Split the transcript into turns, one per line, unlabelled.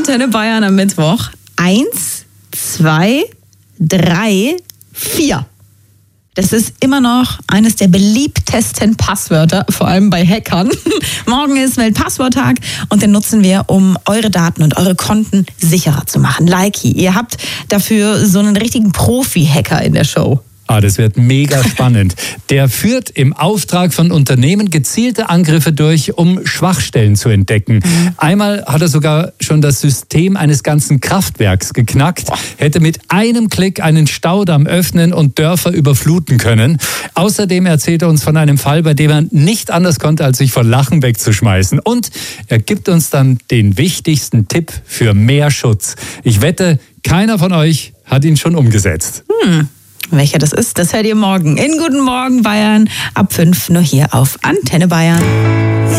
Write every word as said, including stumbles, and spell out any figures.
Antenne Bayern am Mittwoch. Eins, zwei, drei, vier. Das ist immer noch eines der beliebtesten Passwörter, vor allem bei Hackern. Morgen ist Weltpassworttag und den nutzen wir, um eure Daten und eure Konten sicherer zu machen. Likey, ihr habt dafür so einen richtigen Profi-Hacker in der Show.
Ah, das wird mega spannend. Der führt im Auftrag von Unternehmen gezielte Angriffe durch, um Schwachstellen zu entdecken. Mhm. Einmal hat er sogar schon das System eines ganzen Kraftwerks geknackt, hätte mit einem Klick einen Staudamm öffnen und Dörfer überfluten können. Außerdem erzählt er uns von einem Fall, bei dem er nicht anders konnte, als sich vor Lachen wegzuschmeißen. Und er gibt uns dann den wichtigsten Tipp für mehr Schutz. Ich wette, keiner von euch hat ihn schon umgesetzt.
Hm. Welcher das ist, das hört ihr morgen in Guten Morgen Bayern ab fünf, nur hier auf Antenne Bayern.